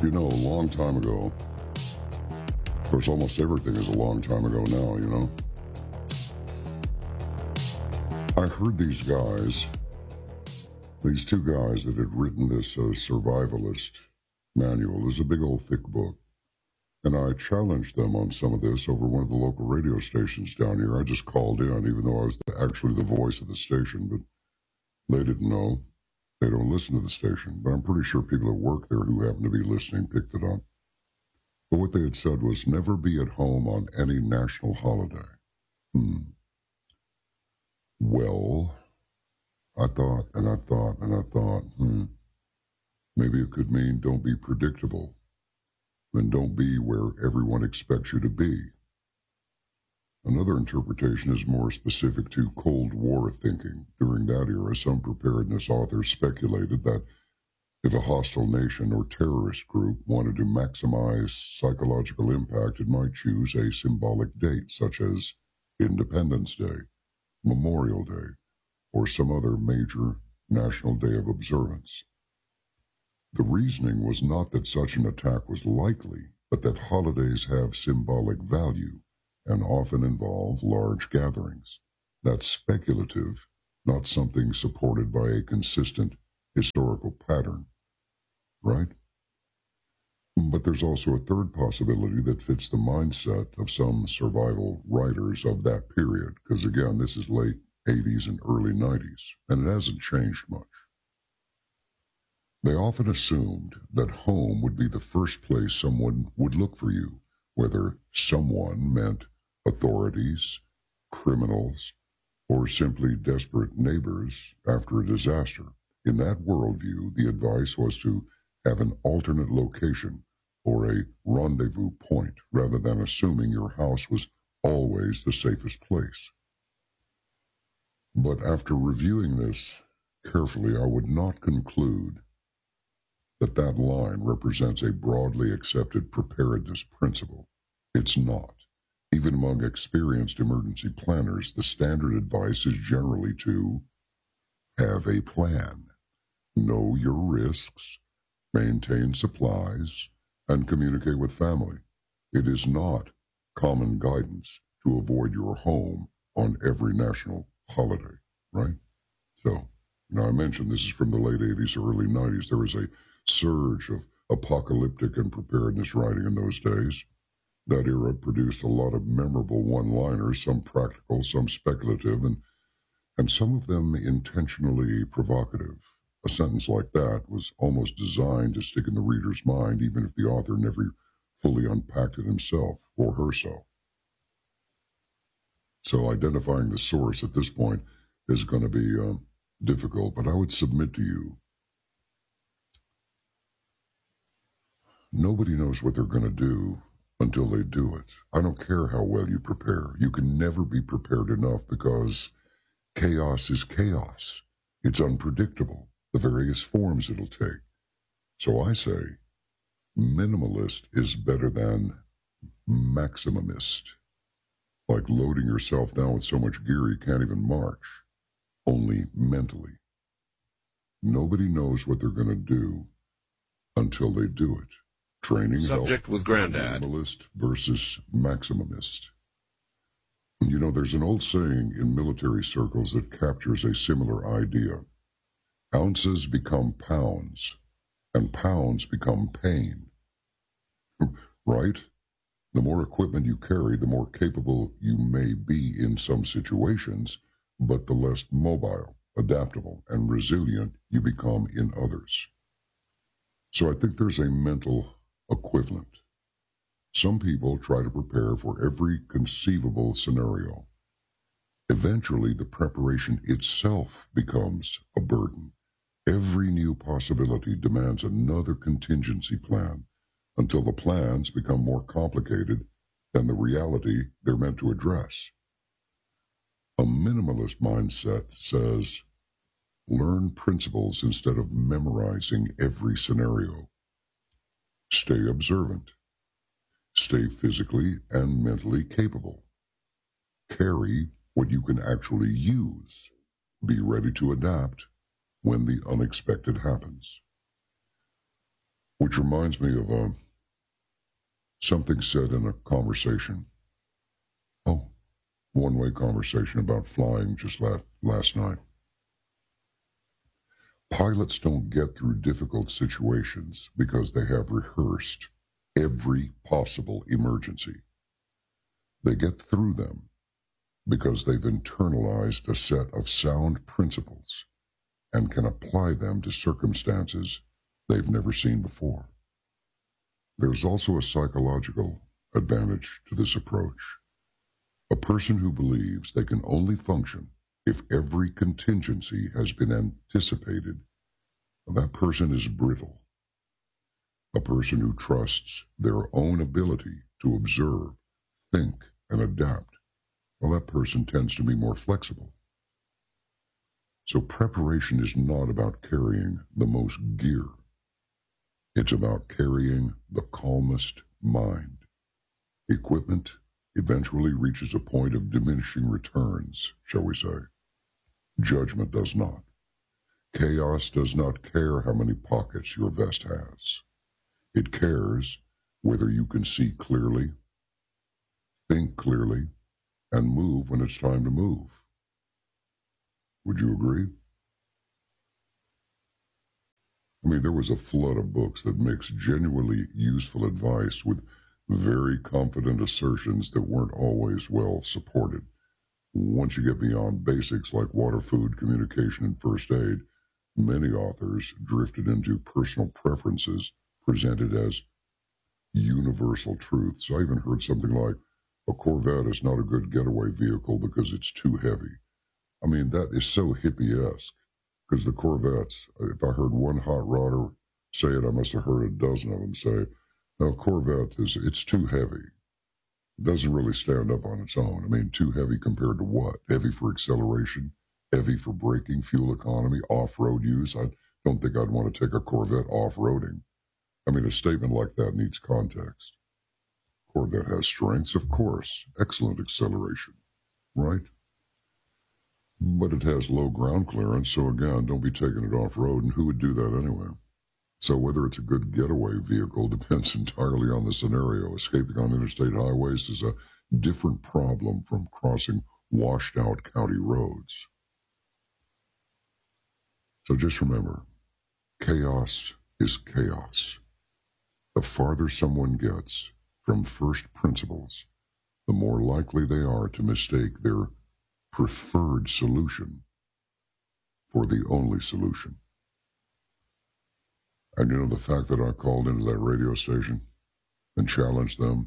You know, a long time ago, of course, almost everything is a long time ago now, you know. I heard these two guys that had written this survivalist manual. It was a big old thick book. And I challenged them on some of this over one of the local radio stations down here. I just called in, even though I was actually the voice of the station, but they didn't know. They don't listen to the station. But I'm pretty sure people that work there who happen to be listening picked it up. But what they had said was, never be at home on any national holiday. Well, I thought, maybe it could mean don't be predictable. And don't be where everyone expects you to be. Another interpretation is more specific to Cold War thinking. During that era, some preparedness authors speculated that if a hostile nation or terrorist group wanted to maximize psychological impact, it might choose a symbolic date, such as Independence Day, Memorial Day, or some other major national day of observance. The reasoning was not that such an attack was likely, but that holidays have symbolic value and often involve large gatherings. That's speculative, not something supported by a consistent historical pattern, right? But there's also a third possibility that fits the mindset of some survival writers of that period, because again, this is late 80s and early 90s, and it hasn't changed much. They often assumed that home would be the first place someone would look for you, whether someone meant authorities, criminals, or simply desperate neighbors after a disaster. In that worldview, the advice was to have an alternate location or a rendezvous point rather than assuming your house was always the safest place. But after reviewing this carefully, I would not conclude that line represents a broadly accepted preparedness principle. It's not. Even among experienced emergency planners, the standard advice is generally to have a plan, know your risks, maintain supplies, and communicate with family. It is not common guidance to avoid your home on every national holiday, right? So, I mentioned this is from the late 80s, early 90s. There was a surge of apocalyptic and preparedness writing in those days. That era produced a lot of memorable one-liners, some practical, some speculative, and some of them intentionally provocative. A sentence like that was almost designed to stick in the reader's mind, even if the author never fully unpacked it himself or herself. So identifying the source at this point is going to be difficult, but I would submit to you, nobody knows what they're going to do until they do it. I don't care how well you prepare. You can never be prepared enough because chaos is chaos. It's unpredictable, the various forms it'll take. So I say, minimalist is better than maximumist. Like loading yourself down with so much gear you can't even march, only mentally. Nobody knows what they're going to do until they do it. Training Subject with Granddad. Minimalist versus maximumist. You know, there's an old saying in military circles that captures a similar idea. Ounces become pounds, and pounds become pain. Right? The more equipment you carry, the more capable you may be in some situations, but the less mobile, adaptable, and resilient you become in others. So I think there's a mental equivalent. Some people try to prepare for every conceivable scenario. Eventually, the preparation itself becomes a burden. Every new possibility demands another contingency plan until the plans become more complicated than the reality they're meant to address. A minimalist mindset says, learn principles instead of memorizing every scenario. Stay observant. Stay physically and mentally capable. Carry what you can actually use. Be ready to adapt when the unexpected happens. Which reminds me of something said in a conversation. Oh, one-way conversation about flying just last night. Pilots don't get through difficult situations because they have rehearsed every possible emergency. They get through them because they've internalized a set of sound principles and can apply them to circumstances they've never seen before. There's also a psychological advantage to this approach. A person who believes they can only function if every contingency has been anticipated, that person is brittle. A person who trusts their own ability to observe, think, and adapt, well, that person tends to be more flexible. So preparation is not about carrying the most gear. It's about carrying the calmest mind. Equipment eventually reaches a point of diminishing returns, shall we say. Judgment does not. Chaos does not care how many pockets your vest has. It cares whether you can see clearly, think clearly, and move when it's time to move. Would you agree? I mean, there was a flood of books that mixed genuinely useful advice with very confident assertions that weren't always well supported. Once you get beyond basics like water, food, communication, and first aid, many authors drifted into personal preferences presented as universal truths. I even heard something like, a Corvette is not a good getaway vehicle because it's too heavy. I mean, that is so hippie-esque, because the Corvettes, if I heard one hot rodder say it, I must have heard a dozen of them say, no, Corvette, it's too heavy. It doesn't really stand up on its own. I mean, too heavy compared to what? Heavy for acceleration, heavy for braking, fuel economy, off-road use. I don't think I'd want to take a Corvette off-roading. I mean, a statement like that needs context. Corvette has strengths, of course. Excellent acceleration, right? But it has low ground clearance, so again, don't be taking it off-road, and who would do that anyway? So whether it's a good getaway vehicle depends entirely on the scenario. Escaping on interstate highways is a different problem from crossing washed-out county roads. So just remember, chaos is chaos. The farther someone gets from first principles, the more likely they are to mistake their preferred solution for the only solution. And you know, the fact that I called into that radio station and challenged them,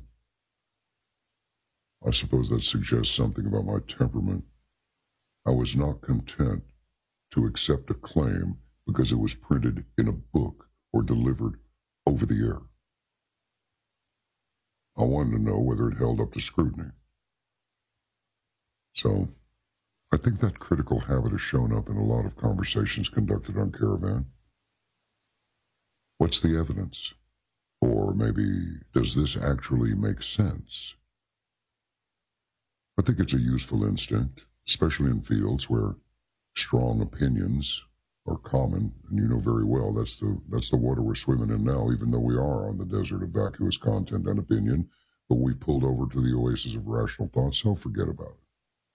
I suppose that suggests something about my temperament. I was not content to accept a claim because it was printed in a book or delivered over the air. I wanted to know whether it held up to scrutiny. So, I think that critical habit has shown up in a lot of conversations conducted on Caravan. What's the evidence? Or maybe, does this actually make sense? I think it's a useful instinct, especially in fields where strong opinions are common, and you know very well that's the water we're swimming in now, even though we are on the desert of vacuous content and opinion, but we've pulled over to the oasis of rational thought, so forget about it.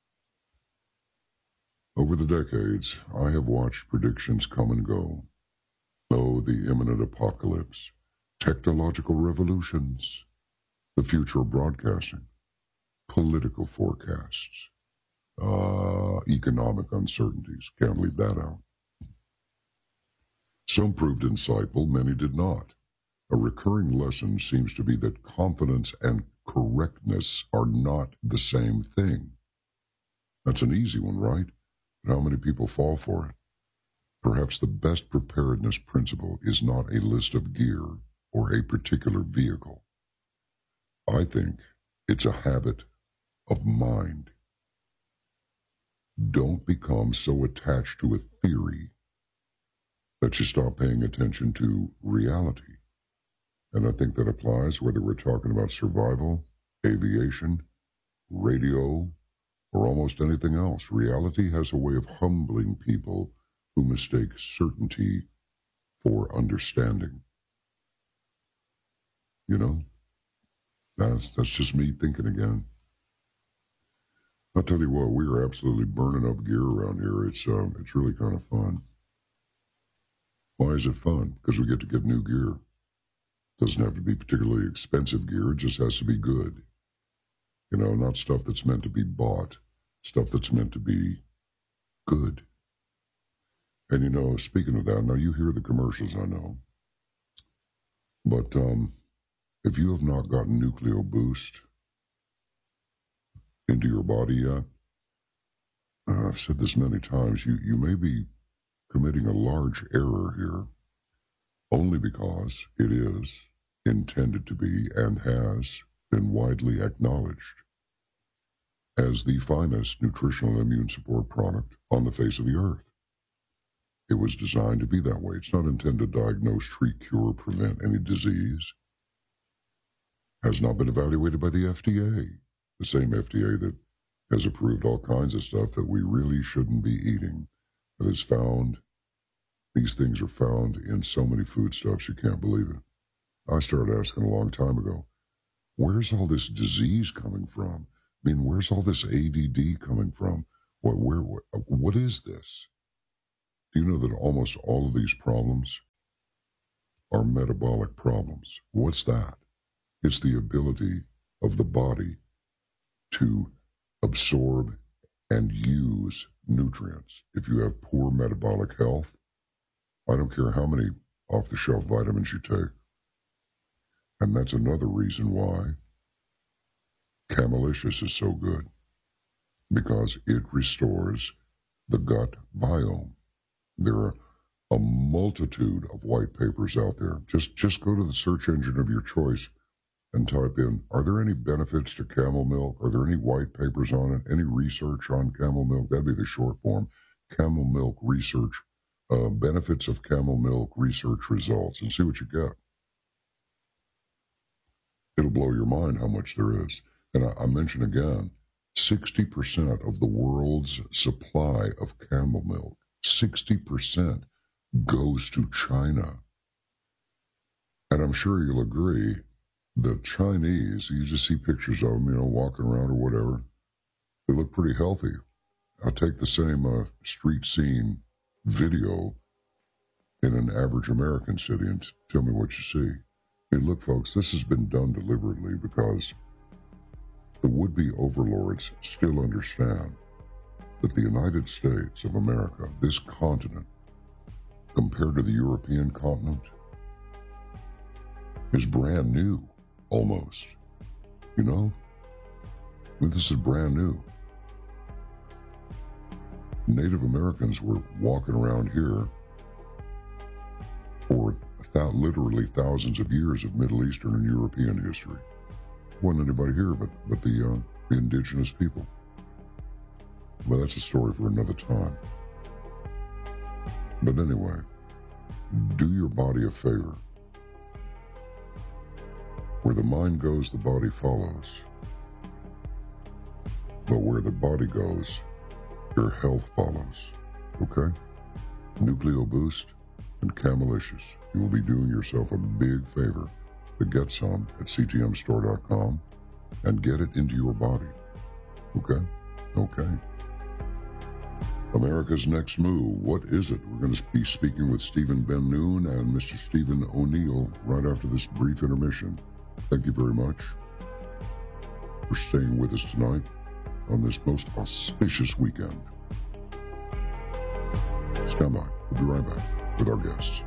Over the decades, I have watched predictions come and go. Oh, the imminent apocalypse, technological revolutions, the future of broadcasting, political forecasts, economic uncertainties. Can't leave that out. Some proved insightful, many did not. A recurring lesson seems to be that confidence and correctness are not the same thing. That's an easy one, right? But how many people fall for it? Perhaps the best preparedness principle is not a list of gear or a particular vehicle. I think it's a habit of mind. Don't become so attached to a theory that you stop paying attention to reality. And I think that applies whether we're talking about survival, aviation, radio, or almost anything else. Reality has a way of humbling people who mistake certainty for understanding. You know, that's just me thinking again. I'll tell you what, we are absolutely burning up gear around here. It's really kind of fun. Why is it fun? Because we get to get new gear. Doesn't have to be particularly expensive gear. It just has to be good. You know, not stuff that's meant to be bought. Stuff that's meant to be good. And, you know, speaking of that, now you hear the commercials, I know. But if you have not gotten Nucleo Boost into your body yet, I've said this many times, you may be committing a large error here, only because it is intended to be and has been widely acknowledged as the finest nutritional immune support product on the face of the earth. It was designed to be that way. It's not intended to diagnose, treat, cure, prevent any disease. Has not been evaluated by the FDA, the same FDA that has approved all kinds of stuff that we really shouldn't be eating. That is found, these things are found in so many foodstuffs you can't believe it. I started asking a long time ago, where's all this disease coming from? I mean, where's all this ADD coming from? What is this? Do you know that almost all of these problems are metabolic problems? What's that? It's the ability of the body to absorb and use nutrients. If you have poor metabolic health, I don't care how many off-the-shelf vitamins you take. And that's another reason why Camelicious is so good, because it restores the gut biome. There are a multitude of white papers out there. Just go to the search engine of your choice and type in, are there any benefits to camel milk? Are there any white papers on it? Any research on camel milk? That'd be the short form. Camel milk research, benefits of camel milk research results, and see what you get. It'll blow your mind how much there is. And I mention again, 60% of the world's supply of camel milk, 60% goes to China. And I'm sure you'll agree, the Chinese, you just see pictures of them, you know, walking around or whatever, they look pretty healthy. I'll take the same street scene video in an average American city and tell me what you see. Hey, look, folks, this has been done deliberately because the would-be overlords still understand that the United States of America, this continent, compared to the European continent, is brand new, almost. You know? I mean, this is brand new. Native Americans were walking around here for literally thousands of years of Middle Eastern and European history. Wasn't anybody here but the indigenous people. But that's a story for another time. But anyway, do your body a favor. Where the mind goes, the body follows. But where the body goes, your health follows. Okay? Nucleo Boost and Camelicious. You will be doing yourself a big favor to get some at ctmstore.com and get it into your body. Okay? Okay. America's Next Move. What is it? We're going to be speaking with Stephen Ben-Noon and Mr. Stephen O'Neill right after this brief intermission. Thank you very much for staying with us tonight on this most auspicious weekend. Stand by. We'll be right back with our guests.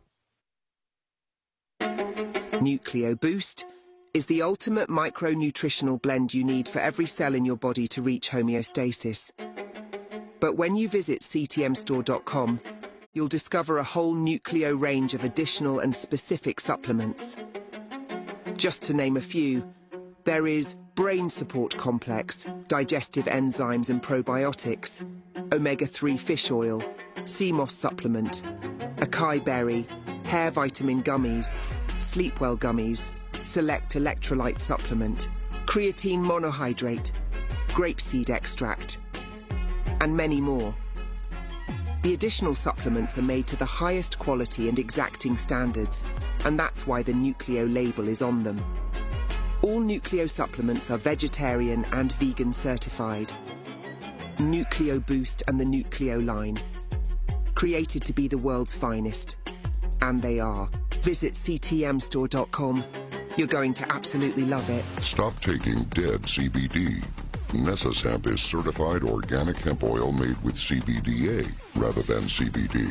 Nucleo Boost is the ultimate micronutritional blend you need for every cell in your body to reach homeostasis. But when you visit ctmstore.com, you'll discover a whole Nucleo range of additional and specific supplements. Just to name a few, there is Brain Support Complex, digestive enzymes and probiotics, omega-3 fish oil, CMOS supplement, acai berry, hair vitamin gummies, Sleepwell gummies, select electrolyte supplement, creatine monohydrate, grapeseed extract, and many more. The additional supplements are made to the highest quality and exacting standards, and that's why the Nucleo label is on them. All Nucleo supplements are vegetarian and vegan certified. Nucleo Boost and the Nucleo line. Created to be the world's finest. And they are. Visit ctmstore.com. You're going to absolutely love it. Stop taking dead CBD. Nessus Hemp is certified organic hemp oil made with CBDA rather than CBD.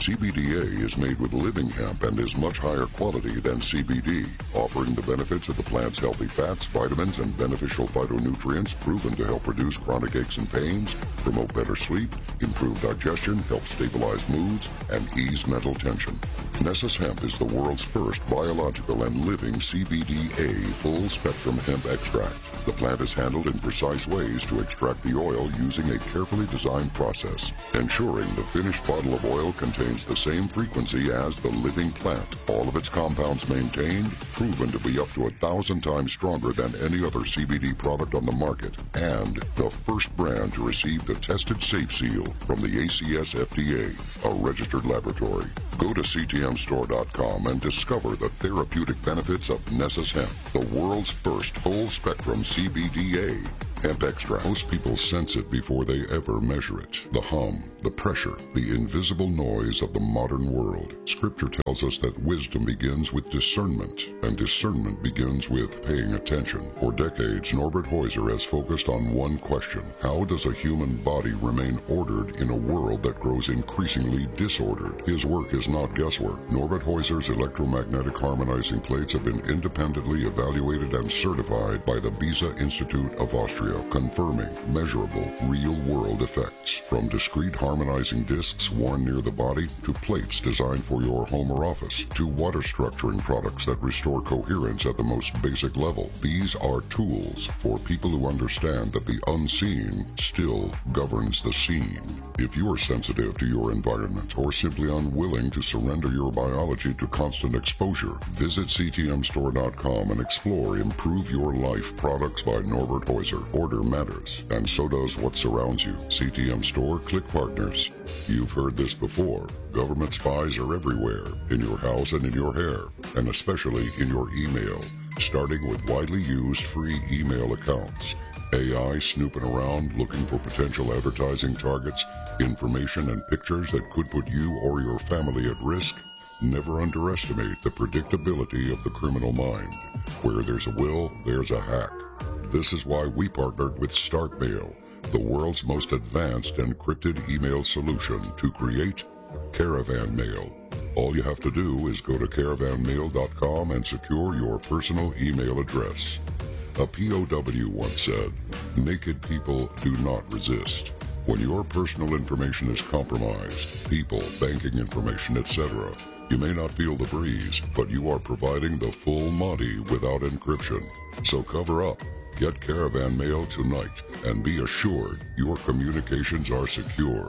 CBDA is made with living hemp and is much higher quality than CBD, offering the benefits of the plant's healthy fats, vitamins, and beneficial phytonutrients proven to help reduce chronic aches and pains, promote better sleep, improve digestion, help stabilize moods, and ease mental tension. Nessus Hemp is the world's first biological and living CBDA full-spectrum hemp extract. The plant is handled in precise ways to extract the oil using a carefully designed process, ensuring the finished bottle of oil contains the same frequency as the living plant. All of its compounds maintained, proven to be up to 1,000 times stronger than any other CBD product on the market, and the first brand to receive the tested safe seal from the ACS FDA, a registered laboratory. Go to ctmstore.com and discover the therapeutic benefits of Nessus Hemp, the world's first full-spectrum CBDA hemp extract. Most people sense it before they ever measure it. The hum, the pressure, the invisible noise of the modern world. Scripture tells us that wisdom begins with discernment, and discernment begins with paying attention. For decades, Norbert Heuser has focused on one question: how does a human body remain ordered in a world that grows increasingly disordered? His work is not guesswork. Norbert Heuser's electromagnetic harmonizing plates have been independently evaluated and certified by the Beza Institute of Austria, confirming measurable, real-world effects. From discrete harmonizing discs worn near the body, to plates designed for your home or office, to water structuring products that restore coherence at the most basic level. These are tools for people who understand that the unseen still governs the seen. If you are sensitive to your environment or simply unwilling to surrender your biology to constant exposure, visit ctmstore.com and explore Improve Your Life products by Norbert Heuser. Order matters, and so does what surrounds you. CTM Store Click Partners. You've heard this before. Government spies are everywhere, in your house and in your hair, and especially in your email, starting with widely used free email accounts. AI snooping around looking for potential advertising targets, information and pictures that could put you or your family at risk. Never underestimate the predictability of the criminal mind. Where there's a will, there's a hack. This is why we partnered with StarkMail, the world's most advanced encrypted email solution, to create Caravan Mail. All you have to do is go to caravanmail.com and secure your personal email address. A POW once said, "Naked people do not resist." When your personal information is compromised, people, banking information, etc., you may not feel the breeze, but you are providing the full Monty without encryption. So cover up. Get Caravan Mail tonight and be assured your communications are secure.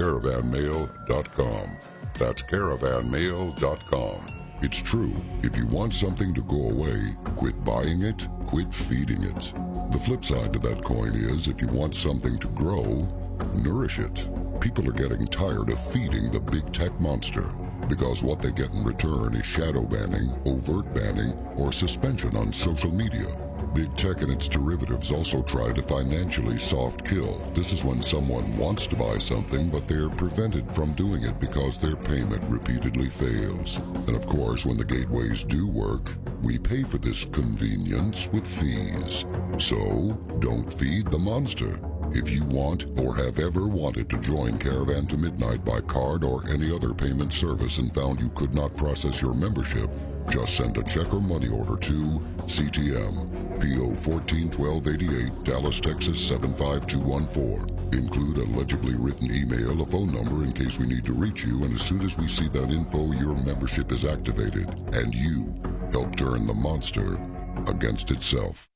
Caravanmail.com. That's caravanmail.com. It's true. If you want something to go away, quit buying it, quit feeding it. The flip side to that coin is, if you want something to grow, nourish it. People are getting tired of feeding the big tech monster, because what they get in return is shadow banning, overt banning, or suspension on social media. Big tech and its derivatives also try to financially soft kill. This is when someone wants to buy something, but they're prevented from doing it because their payment repeatedly fails. And of course, when the gateways do work, we pay for this convenience with fees. So, don't feed the monster. If you want or have ever wanted to join Caravan to Midnight by card or any other payment service and found you could not process your membership, just send a check or money order to CTM, PO 141288, Dallas, Texas 75214. Include a legibly written email, a phone number in case we need to reach you, and as soon as we see that info, your membership is activated, and you help turn the monster against itself.